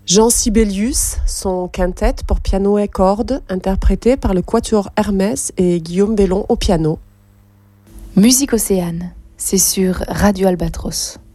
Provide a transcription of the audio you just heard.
Jean Sibelius, son quintette pour piano et cordes, interprété par le Quatuor Hermès et Guillaume Bellon au piano. Musique Océane, c'est sur Radio Albatros.